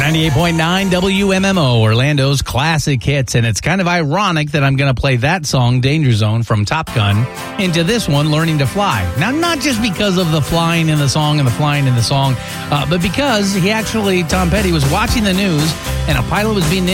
98.9 WMMO, Orlando's classic hits. And it's kind of ironic that I'm going to play that song, Danger Zone, from Top Gun, into this one, Learning to Fly. Now, not just because of the flying in the song and the flying in the song, but because Tom Petty was watching the news and a pilot was being